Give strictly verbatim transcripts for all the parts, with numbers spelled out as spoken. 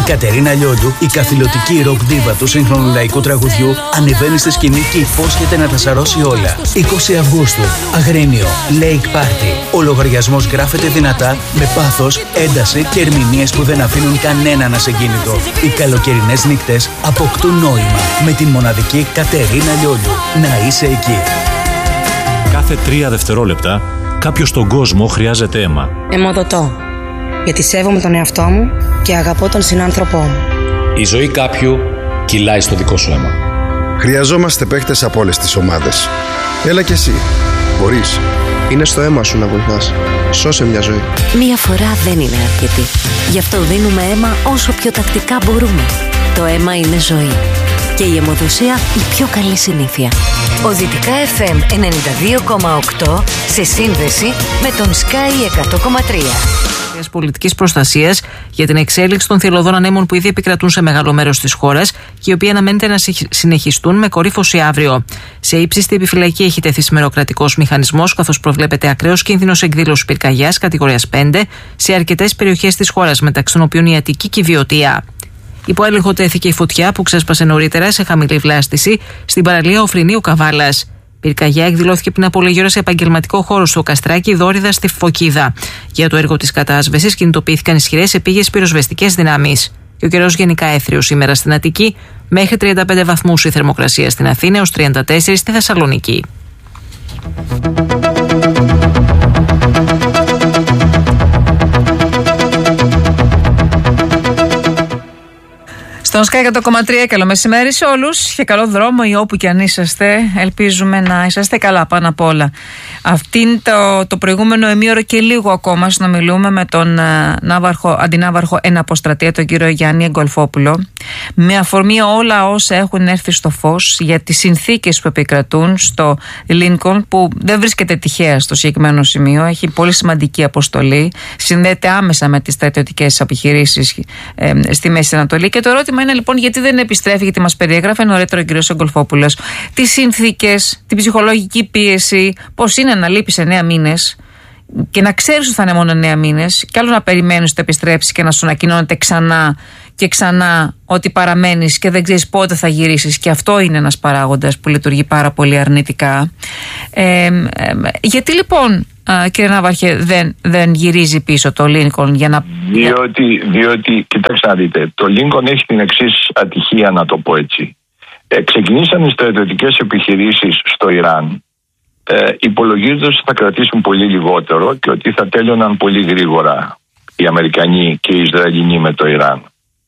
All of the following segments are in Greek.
Κατερίνα Λιόλιου, η καθηλωτική ροκ ντίβα του σύγχρονου λαϊκού τραγουδιού, ανεβαίνει στη σκηνή και υπόσχεται να τα σαρώσει όλα. είκοσι Αυγούστου, Αγρίνιο, Lake Party. Ο λογαριασμός γράφεται δυνατά, με πάθος, ένταση και ερμηνείες που δεν αφήνουν κανέναν ασυγκίνητο. Οι καλοκαιρινές νύχτες αποκτούν νόημα με την μοναδική Κατερίνα Λιόλιου. Να είσαι εκεί. Κάθε τρία δευτερόλεπτα κάποιος στον κόσμο χρειάζεται αίμα. Αιμοδοτώ, γιατί σέβομαι τον εαυτό μου και αγαπώ τον συνάνθρωπό μου. Η ζωή κάποιου κυλάει στο δικό σου αίμα. Χρειαζόμαστε παίκτες από όλες τις ομάδες. Έλα κι εσύ. Μπορείς. Είναι στο αίμα σου να βοηθάς. Σώσε μια ζωή. Μία φορά δεν είναι αρκετή. Γι' αυτό δίνουμε αίμα όσο πιο τακτικά μπορούμε. Το αίμα είναι ζωή. Και η αιμοδοσία η πιο καλή συνήθεια. Ο Δυτικά εφ εμ ενενήντα δύο κόμμα οκτώ σε σύνδεση με τον Sky εκατό κόμμα τρία. Πολιτικής προστασίας για την εξέλιξη των θηλωδών ανέμων που ήδη επικρατούν σε μεγάλο μέρος της χώρας και οι οποίοι αναμένεται να συνεχιστούν με κορύφωση αύριο. Σε ύψιστη επιφυλακή έχει τεθεί σήμερα ο κρατικός μηχανισμός, καθώς προβλέπεται ακραίος κίνδυνος εκδήλωσης πυρκαγιάς κατηγορίας πέντε σε αρκετές περιοχές της χώρας, μεταξύ των οποίων η Αττική και η Βιωτία. Υπό έλεγχο τέθηκε η φωτιά που ξέσπασε νωρίτερα σε χαμηλή βλάστηση στην παραλία Οφρινίου Καβάλας. Πυρκαγιά εκδηλώθηκε πριν από λίγη ώρα σε επαγγελματικό χώρο στο Καστράκι Δόριδα στη Φωκίδα. Για το έργο της κατάσβεσης κινητοποιήθηκαν ισχυρές επίγειες πυροσβεστικές δυνάμεις. Και ο καιρός γενικά έθριος σήμερα στην Αττική, μέχρι τριάντα πέντε βαθμούς η θερμοκρασία στην Αθήνα έως τριάντα τέσσερα στη Θεσσαλονίκη. Στον Sky εκατό κόμμα τρία, καλό μεσημέρι σε όλους και καλό δρόμο ή όπου και αν είσαστε. Ελπίζουμε να είσαστε καλά πάνω απ' όλα. Αυτήν το, το προηγούμενο ημίωρο και λίγο ακόμα συνομιλούμε με τον uh, ναύαρχο, αντινάβαρχο εν αποστρατεία, τον κύριο Γιάννη Εγκολφόπουλο, με αφορμή όλα όσα έχουν έρθει στο φως για τις συνθήκες που επικρατούν στο Λίνκολν, που δεν βρίσκεται τυχαία στο συγκεκριμένο σημείο, έχει πολύ σημαντική αποστολή, συνδέεται άμεσα με τις στρατιωτικές επιχειρήσεις ε, στη Μέση Ανατολή. Και το ερώτημα είναι λοιπόν γιατί δεν επιστρέφει, γιατί μας περιέγραφε νωρίτερα ο κ. Εγκολφόπουλος τις συνθήκες, την ψυχολογική πίεση, πώς είναι να λείπεις εννέα μήνες και να ξέρεις ότι θα είναι μόνο εννέα μήνες, και άλλο να περιμένεις ότι επιστρέψεις και να σου ανακοινώνεται ξανά και ξανά ότι παραμένεις και δεν ξέρεις πότε θα γυρίσεις, και αυτό είναι ένας παράγοντας που λειτουργεί πάρα πολύ αρνητικά. Ε, ε, γιατί λοιπόν, κύριε Ναύαρχε, δεν, δεν γυρίζει πίσω το Λίνκολν για να... Διότι, διότι κοιτάξτε να δείτε, το Λίνκολν έχει την εξής ατυχία, να το πω έτσι. Ε, ξεκινήσαν οι στρατιωτικές επιχειρήσεις στο Ιράν, ε, υπολογίζοντας ότι θα κρατήσουν πολύ λιγότερο και ότι θα τέλειωναν πολύ γρήγορα οι Αμερικανοί και οι Ισραηλινοί με το Ιράν.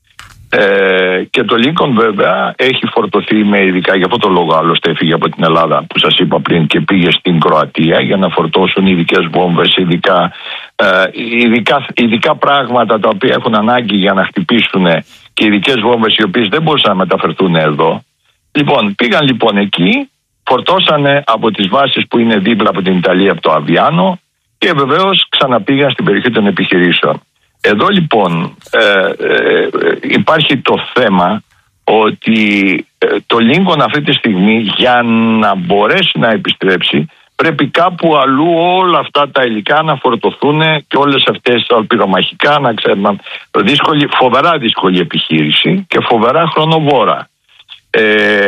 Ε, και το Λίνκολν βέβαια έχει φορτωθεί με ειδικά, για αυτό το λόγο άλλωστε έφυγε από την Ελλάδα που σας είπα πριν και πήγε στην Κροατία για να φορτώσουν ειδικές βόμβες, ειδικά, ε, ειδικά, ειδικά πράγματα τα οποία έχουν ανάγκη για να χτυπήσουν, και ειδικές βόμβες οι οποίες δεν μπορούσαν να μεταφερθούν εδώ. Λοιπόν, πήγαν λοιπόν εκεί, φορτώσανε από τις βάσεις που είναι δίπλα από την Ιταλία, από το Αβιάνο, και βεβαίως ξαναπήγαν στην περιοχή των επιχειρήσεων. Εδώ λοιπόν ε, ε, υπάρχει το θέμα ότι ε, το Λίνκολν αυτή τη στιγμή, για να μπορέσει να επιστρέψει, πρέπει κάπου αλλού όλα αυτά τα υλικά να φορτωθούν και όλες αυτές τα πυρομαχικά, να ξέρουμε, δύσκολη, φοβερά δύσκολη επιχείρηση και φοβερά χρονοβόρα. Ε,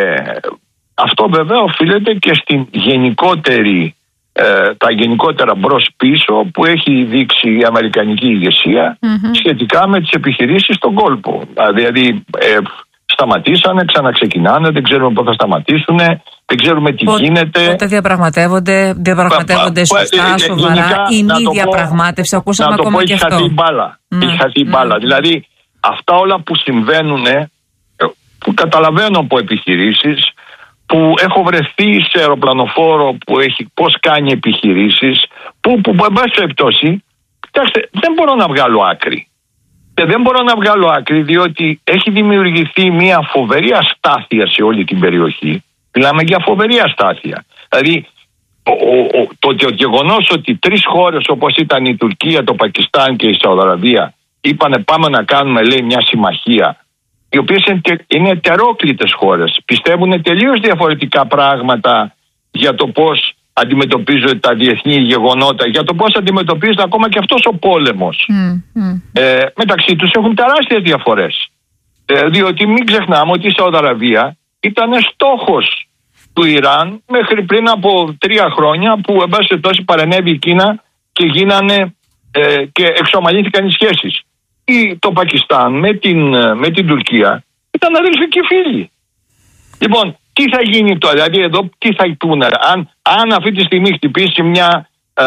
αυτό βέβαια οφείλεται και στην γενικότερη Ε, τα γενικότερα μπρος πίσω που έχει δείξει η αμερικανική ηγεσία mm-hmm. σχετικά με τις επιχειρήσεις στον κόλπο. Δηλαδή ε, σταματήσανε, ξαναξεκινάνε, δεν ξέρουμε πότε θα σταματήσουν, δεν ξέρουμε τι πότε, γίνεται. Πότε διαπραγματεύονται, διαπραγματεύονται πα, σωστά, ε, σοβαρά, γενικά, ή μη διαπραγμάτευση, ακούσαμε ακόμα και αυτό. Να το πω, έχει χαθεί μπάλα. Mm. Έχει χαθεί μπάλα. Mm. Δηλαδή αυτά όλα που συμβαίνουν, που καταλαβαίνω από επιχειρήσεις, που έχω βρεθεί σε αεροπλανοφόρο που έχει πώς κάνει επιχειρήσεις, που, που, που εν πάση περιπτώσει, κοιτάξτε, δεν μπορώ να βγάλω άκρη. Και δεν μπορώ να βγάλω άκρη διότι έχει δημιουργηθεί μια φοβερή αστάθεια σε όλη την περιοχή. Μιλάμε για φοβερή αστάθεια. Δηλαδή, ο, ο, το, το γεγονός ότι τρεις χώρες όπως ήταν η Τουρκία, το Πακιστάν και η Σαουδαραβία είπανε πάμε να κάνουμε, λέει, μια συμμαχία, οι οποίες είναι ετερόκλητες χώρες, πιστεύουν τελείως διαφορετικά πράγματα για το πώς αντιμετωπίζονται τα διεθνή γεγονότα, για το πώς αντιμετωπίζεται ακόμα και αυτός ο πόλεμος. Mm, mm. Ε, μεταξύ τους έχουν τεράστιες διαφορές. Ε, διότι μην ξεχνάμε ότι η Σαουδική Αραβία ήταν στόχος του Ιράν μέχρι πριν από τρία χρόνια, που εν πάση περιπτώσει παρενέβη η Κίνα και γίνανε ε, και εξομαλύνθηκαν οι σχέσεις. Ή το Πακιστάν με την, με την Τουρκία ήταν αδελφικοί φίλοι. Λοιπόν, τι θα γίνει τώρα, δηλαδή εδώ τι θα πούνε, αν, αν αυτή τη στιγμή χτυπήσει μια ε,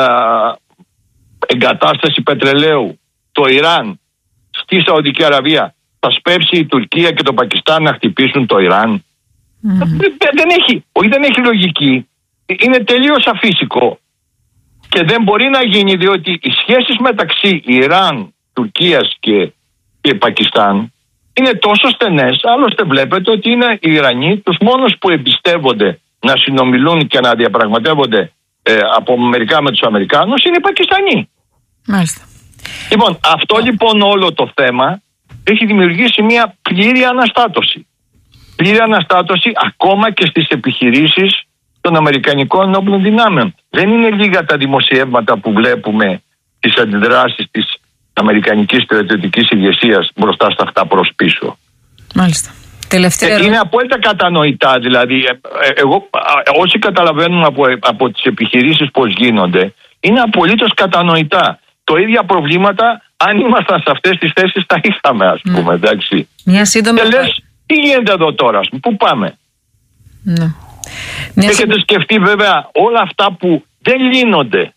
εγκατάσταση πετρελαίου το Ιράν στη Σαουδική Αραβία, θα σπεύσει η Τουρκία και το Πακιστάν να χτυπήσουν το Ιράν? Mm. Δεν έχει, όχι, δεν έχει λογική. Είναι τελείως αφύσικο και δεν μπορεί να γίνει, διότι οι σχέσεις μεταξύ Ιράν, Τουρκίας και, και Πακιστάν είναι τόσο στενές. Άλλωστε βλέπετε ότι είναι οι Ιρανοί τους μόνους που εμπιστεύονται να συνομιλούν και να διαπραγματεύονται ε, από μερικά με τους Αμερικάνους είναι οι Πακιστανοί. Μάλιστα. Λοιπόν, αυτό λοιπόν όλο το θέμα έχει δημιουργήσει μια πλήρη αναστάτωση. Πλήρη αναστάτωση ακόμα και στις επιχειρήσεις των Αμερικανικών ενόπλων δυνάμεων. Δεν είναι λίγα τα δημοσιεύματα που βλέπουμε τις αντιδράσεις της Αμερικανικής στρατιωτικής ηγεσίας μπροστά στα αυτά προς πίσω. Μάλιστα. Τελευταία... Είναι απόλυτα κατανοητά, δηλαδή εγώ, όσοι καταλαβαίνουν από, από τις επιχειρήσεις πώς γίνονται, είναι απολύτως κατανοητά. Το ίδια προβλήματα, αν ήμασταν σε αυτές τις θέσεις, τα είχαμε, ας πούμε, εντάξει. Μια σύντομη... Και λες, τι γίνεται εδώ τώρα, πού πάμε? Ναι. Μια... Έχετε σκεφτεί βέβαια όλα αυτά που δεν λύνονται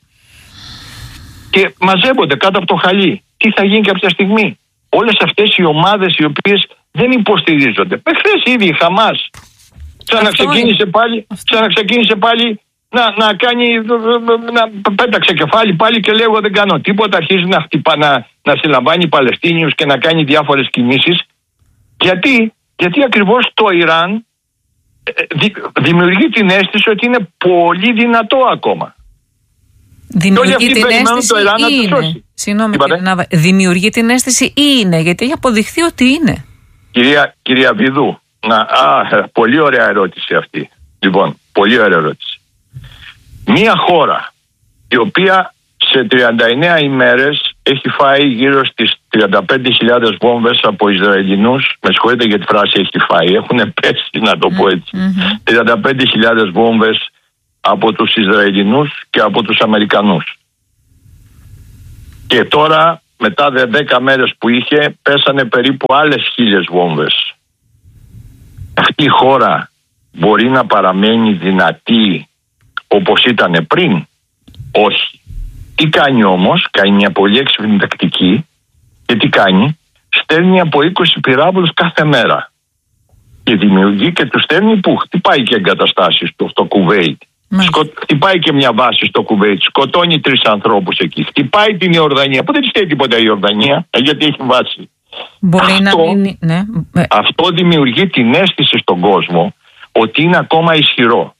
και μαζεύονται κάτω από το χαλί. Τι θα γίνει κάποια στιγμή? Όλες αυτές οι ομάδες οι οποίες δεν υποστηρίζονται. Χθες ήδη η Χαμάς ξαναξεκίνησε πάλι, ξαναξεκίνησε πάλι να, να κάνει, να πέταξε κεφάλι πάλι και λέει εγώ δεν κάνω τίποτα. Αρχίζει να χτυπά, να, να συλλαμβάνει Παλαιστίνιους και να κάνει διάφορες κινήσεις. Γιατί, γιατί ακριβώς το Ιράν δη, δημιουργεί την αίσθηση ότι είναι πολύ δυνατό ακόμα. Δημιουργεί την αίσθηση ή είναι? Συγγνώμη, δημιουργεί την αίσθηση ή είναι? Γιατί έχει αποδειχθεί ότι είναι. Κυρία, κυρία Βιδού, να, α, πολύ ωραία ερώτηση αυτή. Λοιπόν, πολύ ωραία ερώτηση. Μία χώρα η οποία σε τριάντα εννέα ημέρες έχει φάει γύρω στις τριάντα πέντε χιλιάδες βόμβες από Ισραηλινούς, με συγχωρείτε για τη φράση έχει φάει, έχουν πέσει να το πω έτσι, mm-hmm. τριάντα πέντε χιλιάδες βόμβες από τους Ισραηλινούς και από τους Αμερικανούς. Και τώρα μετά δέκα μέρες που είχε πέσανε περίπου άλλες χίλιες βόμβες. Αυτή η χώρα μπορεί να παραμένει δυνατή όπως ήταν πριν? Όχι. Τι κάνει όμως? Κάνει μια πολύ έξυπνη τακτική και τι κάνει? Στέλνει από είκοσι πυράβλους κάθε μέρα και δημιουργεί και του στέλνει που χτυπάει και εγκαταστάσεις του στο Κουβέιτ. Σκο... Χτυπάει και μια βάση στο Κουβέιτ, σκοτώνει τρεις ανθρώπους εκεί. Χτυπάει την Ιορδανία, που δεν της θέλει τίποτα η Ιορδανία, γιατί έχει βάση. Μπορεί αυτό, να μην... ναι. αυτό δημιουργεί την αίσθηση στον κόσμο ότι είναι ακόμα ισχυρό.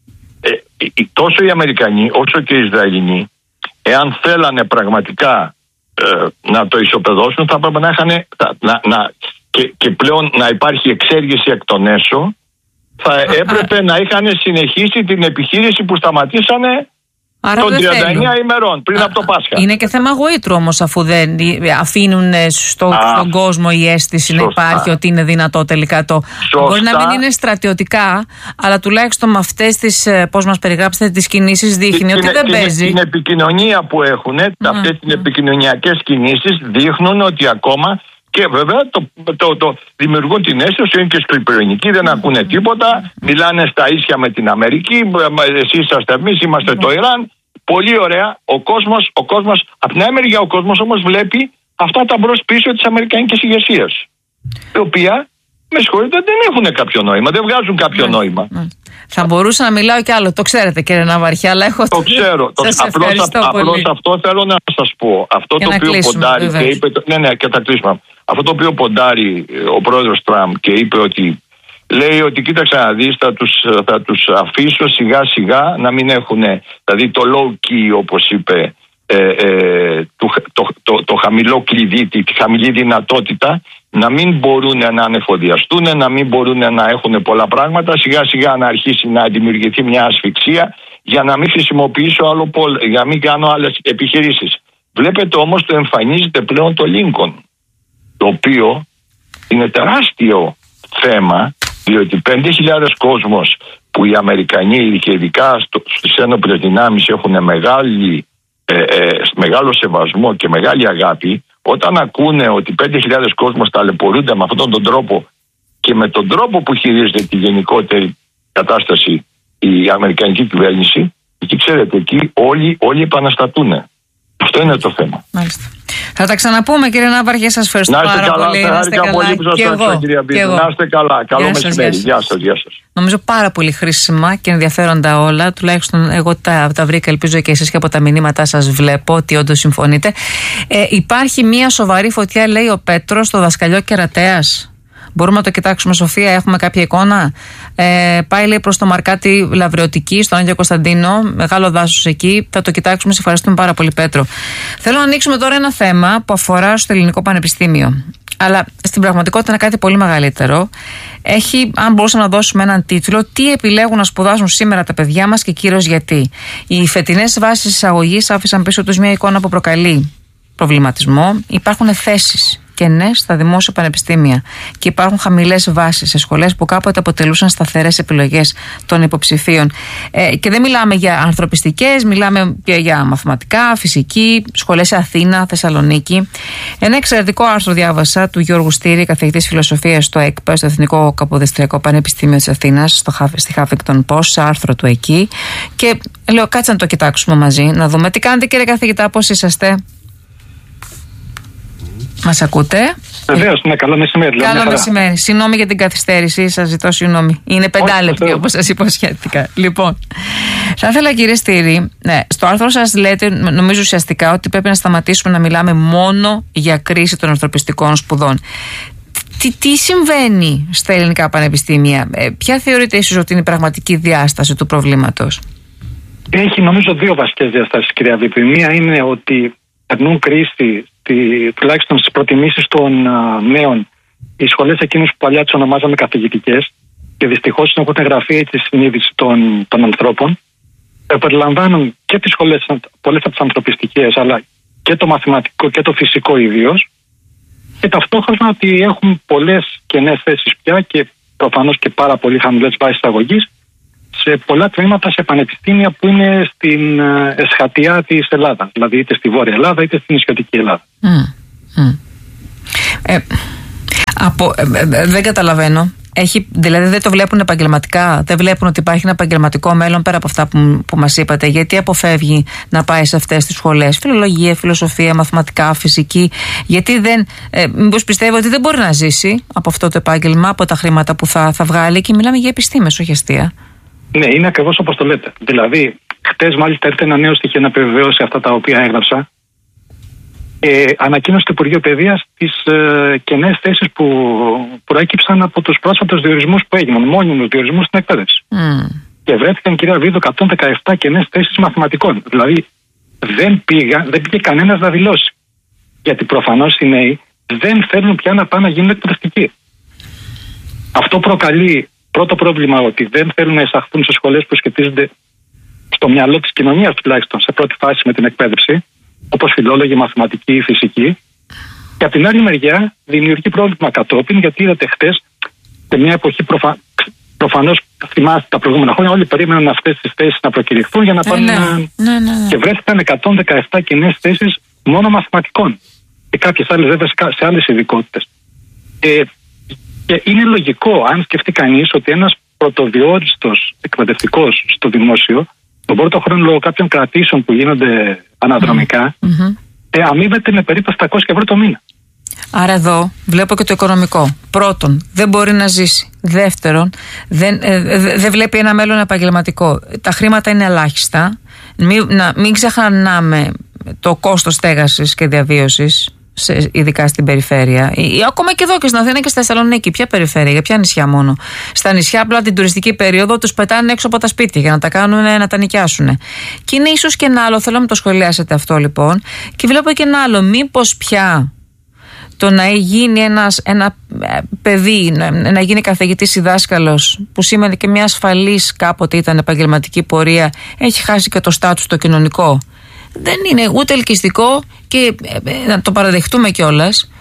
Ε, τόσο οι Αμερικανοί όσο και οι Ισραηλινοί, εάν θέλανε πραγματικά ε, να το ισοπεδώσουν, θα έπρεπε να είχαν να, να, και, και πλέον να υπάρχει εξέργηση εκ των έσω. Θα έπρεπε να είχαν συνεχίσει την επιχείρηση που σταματήσανε Άρα των τριάντα εννέα ημερών πριν Α, από το Πάσχα. Είναι και θέμα γοήτρου όμως, αφού δεν αφήνουν στο, Α, στον κόσμο η αίσθηση σωστά. να υπάρχει ότι είναι δυνατό τελικά το. Σωστά. Μπορεί να μην είναι στρατιωτικά, αλλά τουλάχιστον με αυτές τις, πώς μας περιγράψετε, τις κινήσεις δείχνει ότι δεν την, παίζει. Την επικοινωνία που έχουν, mm, αυτές mm. τις επικοινωνιακές κινήσεις δείχνουν ότι ακόμα. Και βέβαια το, το, το, το δημιουργούν την αίσθηση, είναι και σκληροπυρηνικοί, δεν ακούνε τίποτα, μιλάνε στα ίσια με την Αμερική, εσείς είσαστε εμείς, είμαστε το Ιράν. Πολύ ωραία. Ο κόσμος, ο κόσμος, από την άλλη μεριά ο κόσμος όμως βλέπει αυτά τα μπρος πίσω της αμερικανικής ηγεσίας, η οποία, με συγχωρείτε, δεν έχουν κάποιο νόημα, δεν βγάζουν κάποιο ναι, νόημα. Ναι. Θα μπορούσα να μιλάω κι άλλο, το ξέρετε κύριε Ναυαρχιά, αλλά έχω... Το ξέρω, το, απλώς, απλώς αυτό θέλω να σας πω. Αυτό και το οποίο κλείσουμε, ποντάρει και είπε, ναι, ναι, και θα κλείσουμε. Αυτό το οποίο ποντάρει ο πρόεδρος Τραμπ και είπε ότι, λέει ότι κοίταξε να δεις, θα τους, θα τους αφήσω σιγά σιγά να μην έχουν, δηλαδή το low key όπως είπε, ε, ε, το, το, το, το χαμηλό κλειδί, τη χαμηλή δυνατότητα, να μην μπορούν να ανεφοδιαστούν, να μην μπορούν να έχουν πολλά πράγματα, σιγά σιγά να αρχίσει να δημιουργηθεί μια ασφυξία για να μην χρησιμοποιήσω άλλο, για να μην κάνω άλλες επιχειρήσεις. Βλέπετε όμως το εμφανίζεται πλέον το Lincoln, το οποίο είναι τεράστιο θέμα, διότι πέντε χιλιάδες κόσμος που οι Αμερικανοί και ειδικά στο, στις ένοπλες δυνάμεις έχουν μεγάλη, ε, ε, μεγάλο σεβασμό και μεγάλη αγάπη, όταν ακούνε ότι πέντε χιλιάδες κόσμος ταλαιπωρούνται με αυτόν τον τρόπο και με τον τρόπο που χειρίζεται τη γενικότερη κατάσταση η Αμερικανική κυβέρνηση, εκεί ξέρετε, εκεί όλοι, όλοι επαναστατούν. Αυτό είναι το θέμα. Μάλιστα. Θα τα ξαναπούμε, κύριε Ναύαρχε, σας ευχαριστώ πάρα καλά, πολύ. Να είστε καλά. Πολύ που σας και εγώ. Κυρία και εγώ. Να είστε καλά. Καλό γεια μεσημέρι. Σας, γεια σας, γεια σας. Νομίζω πάρα πολύ χρήσιμα και ενδιαφέροντα όλα. Τουλάχιστον εγώ τα, τα βρήκα, ελπίζω και εσείς, και από τα μηνύματά σας βλέπω ότι όντως συμφωνείτε. Ε, υπάρχει μια σοβαρή φωτιά, λέει ο Πέτρος, στο δασκαλιό Κερατέας. Μπορούμε να το κοιτάξουμε, Σοφία, έχουμε κάποια εικόνα. Ε, πάει, λέει, προς το Μαρκάτι Λαβρεωτική, στον Άγιο Κωνσταντίνο, μεγάλο δάσος εκεί. Θα το κοιτάξουμε, σε ευχαριστούμε πάρα πολύ, Πέτρο. Θέλω να ανοίξουμε τώρα ένα θέμα που αφορά στο Ελληνικό Πανεπιστήμιο. Αλλά στην πραγματικότητα είναι κάτι πολύ μεγαλύτερο. Έχει, αν μπορούσαμε να δώσουμε έναν τίτλο, τι επιλέγουν να σπουδάσουν σήμερα τα παιδιά μας και κυρίως γιατί. Οι φετινές βάσεις εισαγωγής άφησαν πίσω τους μια εικόνα που προκαλεί προβληματισμό. Υπάρχουν θέσεις κενές στα δημόσια πανεπιστήμια και υπάρχουν χαμηλές βάσεις σε σχολές που κάποτε αποτελούσαν σταθερές επιλογές των υποψηφίων. Ε, και δεν μιλάμε για ανθρωπιστικές, μιλάμε και για μαθηματικά, φυσική, σχολές σε Αθήνα, Θεσσαλονίκη. Ένα εξαιρετικό άρθρο διάβασα του Γιώργου Στήρη, καθηγητής φιλοσοφίας στο ΕΚΠΑ, στο Εθνικό Καποδιστριακό Πανεπιστήμιο της Αθήνας, στο, στη Huffington Post, σε άρθρο του εκεί. Και λέω, κάτσε να το κοιτάξουμε μαζί, να δούμε τι κάνετε, κύριε καθηγητά, πώς είσαστε. Μας ακούτε? Βεβαίως, ναι, καλό μεσημέρι. Καλό μεσημέρι. Συγγνώμη για την καθυστέρηση, σας ζητώ συγγνώμη. Είναι πεντάλεπτη, όπως σας υποσχέθηκα. Λοιπόν, θα ήθελα, κύριε Στήρη, ναι, στο άρθρο σας λέτε, νομίζω ουσιαστικά, ότι πρέπει να σταματήσουμε να μιλάμε μόνο για κρίση των ανθρωπιστικών σπουδών. Τι, τι συμβαίνει στα ελληνικά πανεπιστήμια, ε, ποια θεωρείτε ίσως ότι είναι η πραγματική διάσταση του προβλήματος? Έχει, νομίζω, δύο βασικές διαστάσεις, κυρία Βίπη. Μία είναι ότι περνούν κρίση, τη, τουλάχιστον στις προτιμήσεις των α, νέων, οι σχολές εκείνους που παλιά τις ονομάζαμε καθηγητικές και δυστυχώς έχουν εγγραφεί έτσι στη συνείδηση των, των ανθρώπων. Ε, περιλαμβάνουν και τις σχολές, πολλές από τις ανθρωπιστικές, αλλά και το μαθηματικό και το φυσικό ιδίως. Και ταυτόχρονα ότι έχουν πολλές κενές θέσεις πια και προφανώς και πάρα πολύ χαμηλές βάσεις αγωγής σε πολλά τμήματα, σε πανεπιστήμια που είναι στην εσχατιά της Ελλάδας, δηλαδή είτε στη Βόρεια Ελλάδα είτε στην νησιωτική Ελλάδα. Mm, mm. Ε, από, ε, ε, δεν καταλαβαίνω. Έχει, δηλαδή δεν το βλέπουν επαγγελματικά, δεν βλέπουν ότι υπάρχει ένα επαγγελματικό μέλλον πέρα από αυτά που, που μας είπατε. Γιατί αποφεύγει να πάει σε αυτές τις σχολές, φιλολογία, φιλοσοφία, μαθηματικά, φυσική? Γιατί δεν, ε, μήπως πιστεύω ότι δεν μπορεί να ζήσει από αυτό το επάγγελμα, από τα χρήματα που θα, θα βγάλει? Και μιλάμε για επιστήμες, όχι αστεία. Ναι, είναι ακριβώς όπως το λέτε. Δηλαδή, χτες μάλιστα έρθε ένα νέο στοιχείο να επιβεβαιώσει αυτά τα οποία έγραψα. Ε, ανακοίνωσε το Υπουργείο Παιδείας τις ε, κενές θέσεις που προέκυψαν από τους πρόσφατους διορισμούς που έγιναν, μόνιμους διορισμούς στην εκπαίδευση. Mm. Και βρέθηκαν, κυρία Βίδο, εκατόν δεκαεπτά κενές θέσεις μαθηματικών. Δηλαδή, δεν, πήγα, δεν πήγε κανένας να δηλώσει. Γιατί προφανώς οι νέοι δεν θέλουν πια να πάνε να γίνουν εκπαιδευτικοί. Αυτό προκαλεί πρώτο πρόβλημα, ότι δεν θέλουν να εισαχθούν σε σχολές που σχετίζονται στο μυαλό της κοινωνίας, τουλάχιστον σε πρώτη φάση, με την εκπαίδευση, όπως φιλόλογοι, μαθηματική ή φυσική. Και από την άλλη μεριά δημιουργεί πρόβλημα κατόπιν, γιατί είδατε χτες, σε μια εποχή προφα... προφανώς θυμάστε τα προηγούμενα χρόνια, όλοι περίμεναν αυτές τις θέσεις να προκηρυχθούν για να πάνε ναι, να... Ναι, ναι, ναι. Και βρέθηκαν εκατόν δεκαεπτά κενές θέσεις μόνο μαθηματικών. Και κάποιες άλλες βέβαια σε άλλες ειδικότητες. Ε, και είναι λογικό, αν σκεφτεί κανείς, ότι ένας πρωτοδιόριστος εκπαιδευτικός στο δημόσιο, τον πρώτο χρόνο λόγω κάποιων κρατήσεων που γίνονται αναδρομικά, mm-hmm. ε, αμείβεται με περίπου επτακόσια ευρώ το μήνα. Άρα εδώ βλέπω και το οικονομικό. Πρώτον, δεν μπορεί να ζήσει. Δεύτερον, δεν, ε, δεν βλέπει ένα μέλλον επαγγελματικό. Τα χρήματα είναι ελάχιστα. Μην, να, μην ξεχνάμε το κόστος στέγασης και διαβίωσης, σε, ειδικά στην περιφέρεια. Ή, ή ακόμα και εδώ και στην Αθήνα και στη Θεσσαλονίκη. Ποια περιφέρεια, για ποια νησιά μόνο? Στα νησιά, απλά την τουριστική περίοδο τους πετάνε έξω από τα σπίτια για να τα κάνουν, να τα νοικιάσουν. Και είναι ίσως και ένα άλλο, θέλω να το σχολιάσετε αυτό λοιπόν. Και βλέπω και ένα άλλο, μήπως πια το να γίνει ένας, ένα παιδί, να γίνει καθηγητής ή δάσκαλος, που σήμαινε και μια ασφαλής κάποτε ήταν επαγγελματική πορεία, έχει χάσει και το στάτους το κοινωνικό. Δεν είναι ούτε ελκυστικό και να το παραδεχτούμε κιόλας.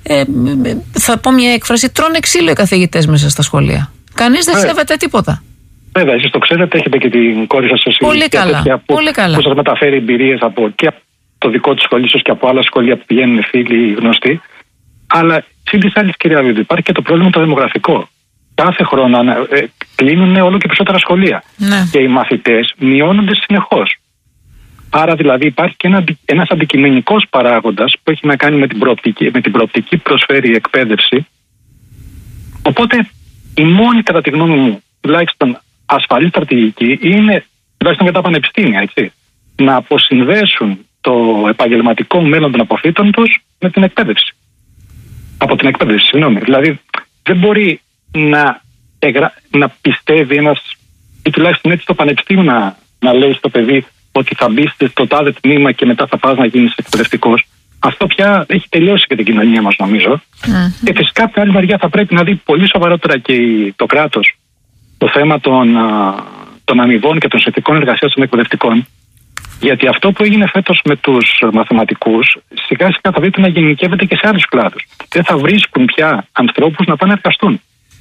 ε, θα πω μια έκφραση, τρώνε ξύλο οι καθηγητές μέσα στα σχολεία. Κανείς δεν σέβεται τίποτα. Βέβαια, εσείς το ξέρετε, έχετε και την κόρη σας ως πολύ καλά, που, πολύ καλά. που σας μεταφέρει εμπειρίες από και από το δικό του σχολείο, ίσως και από άλλα σχολεία που πηγαίνουν φίλοι γνωστοί. Αλλά συν της άλλης, κυρία Βίδου, υπάρχει και το πρόβλημα το δημογραφικό. Κάθε χρόνο ε, κλείνουν όλο και περισσότερα σχολεία. Ναι. Και οι μαθητές μειώνονται συνεχώς. Άρα δηλαδή υπάρχει και ένα, ένας αντικειμενικός παράγοντας που έχει να κάνει με την προοπτική, με την προοπτική προσφέρει η εκπαίδευση. Οπότε η μόνη, κατά τη γνώμη μου, τουλάχιστον ασφαλή στρατηγική είναι, τουλάχιστον για τα πανεπιστήμια, έτσι, να αποσυνδέσουν το επαγγελματικό μέλλον των αποφύτων τους με την εκπαίδευση. Από την εκπαίδευση, συγγνώμη. Δηλαδή δεν μπορεί να, εγρα... να πιστεύει ένας, ή τουλάχιστον έτσι το πανεπιστήμιο να, να λέει στο παιδί ότι θα μπει στο τάδε τμήμα και μετά θα πας να γίνεις εκπαιδευτικός. Αυτό πια έχει τελειώσει και την κοινωνία μας, νομίζω. Mm-hmm. Και φυσικά από την άλλη μεριά θα πρέπει να δει πολύ σοβαρότερα και το κράτος το θέμα των, των αμοιβών και των συνθηκών εργασίας των εκπαιδευτικών. Γιατί αυτό που έγινε φέτος με τους μαθηματικούς, σιγά σιγά θα δείτε να γενικεύεται και σε άλλους κλάδους. Δεν θα βρίσκουν πια ανθρώπους να πάνε να εργαστούν.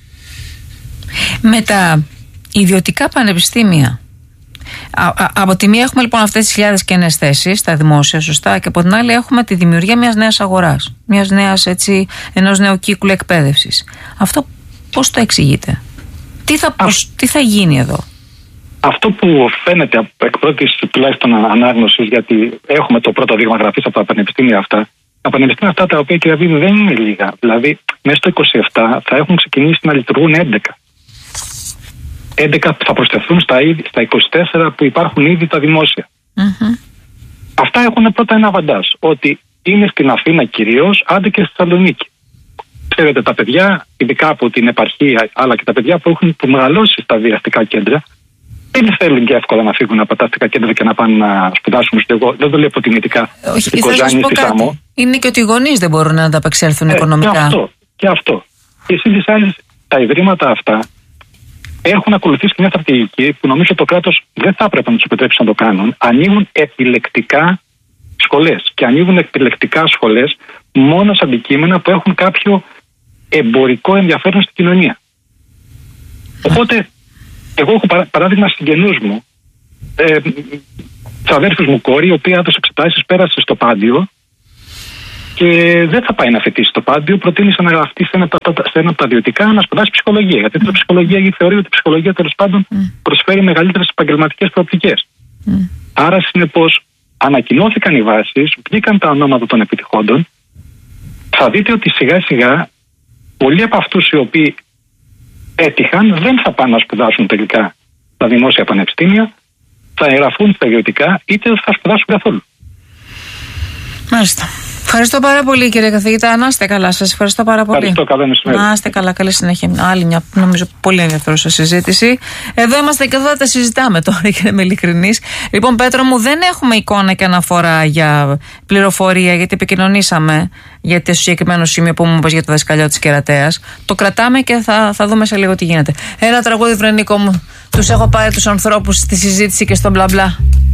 Με τα ιδιωτικά πανεπιστήμια, Α, α, από τη μία έχουμε λοιπόν αυτές τις χιλιάδες κενές θέσεις στα δημόσια, σωστά, και από την άλλη έχουμε τη δημιουργία μιας νέας αγοράς, μιας νέας, έτσι, ενός νέου κύκλου εκπαίδευσης. Αυτό πώς το εξηγείτε? Τι θα, πώς, τι θα γίνει εδώ? Αυτό που φαίνεται εκ πρώτης τουλάχιστον ανάγνωσης, γιατί έχουμε το πρώτο δείγμα γραφής από τα πανεπιστήμια αυτά, τα πανεπιστήμια αυτά τα οποία, κυρία Βίδου, δεν είναι λίγα. Δηλαδή μέσα στο είκοσι επτά θα έχουν ξεκινήσει να λειτουργούν έντεκα. έντεκα θα προσθεθούν στα, στα είκοσι τέσσερα που υπάρχουν ήδη τα δημόσια. Mm-hmm. Αυτά έχουν πρώτα ένα αβαντάζ, ότι είναι στην Αθήνα κυρίως, άντε και στη Θεσσαλονίκη. Ξέρετε, τα παιδιά, ειδικά από την επαρχία, αλλά και τα παιδιά που έχουν που μεγαλώσει στα αστικά κέντρα, δεν θέλουν και εύκολα να φύγουν από τα αστικά κέντρα και να πάνε να σπουδάσουν. Εγώ δεν το λέω αποτιμητικά. Όχι, θα σας πω κάτι. Είναι και ότι οι γονείς δεν μπορούν να ανταπεξέλθουν ε, οικονομικά. Και αυτό. Και αυτό. Και εσείς τις άλλες, τα ιδρύματα αυτά έχουν ακολουθήσει μια στρατηγική που νομίζω το κράτος δεν θα έπρεπε να τους επιτρέψει να το κάνουν. Ανοίγουν επιλεκτικά σχολές. Και ανοίγουν επιλεκτικά σχολές μόνο σε αντικείμενα που έχουν κάποιο εμπορικό ενδιαφέρον στην κοινωνία. Οπότε, εγώ έχω παρά, παράδειγμα συγγενούς μου, ε, αδέρφους μου κόρη, η οποία έδωσε εξετάσεις, πέρασε στο Πάντιο και δεν θα πάει να φοιτήσει στο Πάντιο. Προτίμησε να γραφτεί σε ένα, σε ένα από τα ιδιωτικά να σπουδάσει ψυχολογία. Γιατί η ψυχολογία, γιατί θεωρεί ότι η ψυχολογία τέλος πάντων mm. προσφέρει μεγαλύτερες επαγγελματικές προοπτικές. Mm. Άρα, συνεπώς, ανακοινώθηκαν οι βάσεις, βγήκαν τα ονόματα των επιτυχόντων. Θα δείτε ότι σιγά σιγά πολλοί από αυτούς οι οποίοι έτυχαν δεν θα πάνε να σπουδάσουν τελικά στα δημόσια πανεπιστήμια, θα εγγραφούν στα ιδιωτικά, είτε δεν θα σπουδάσουν καθόλου. Μάλιστα. Ευχαριστώ πάρα πολύ, κύριε καθηγητά. Να είστε καλά. Σας ευχαριστώ πάρα πολύ. Ευχαριστώ, καλό μεσημέρι. Να είστε καλά. Καλή συνέχεια. Άλλη μια, νομίζω, πολύ ενδιαφέρουσα συζήτηση. Εδώ είμαστε και εδώ θα τα συζητάμε τώρα, για να είμαι ειλικρινής. Λοιπόν, Πέτρο μου, δεν έχουμε εικόνα και αναφορά για πληροφορία, γιατί επικοινωνήσαμε για το συγκεκριμένο σημείο που μου είπες για το δασκαλιό της Κερατέας. Το κρατάμε και θα, θα δούμε σε λίγο τι γίνεται. Ένα τραγούδι, Βρενίκο μου. Τους έχω πάρει τους ανθρώπους στη συζήτηση και στο μπλα μπλα.